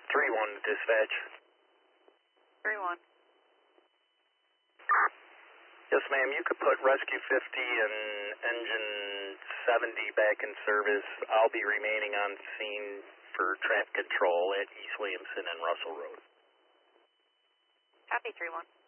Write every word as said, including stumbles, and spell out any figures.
three one to dispatch. three one. Yes, ma'am. You could put Rescue fifty and Engine seventy back in service. I'll be remaining on scene for traffic control at East Williamson and Russell Road. Copy, three one.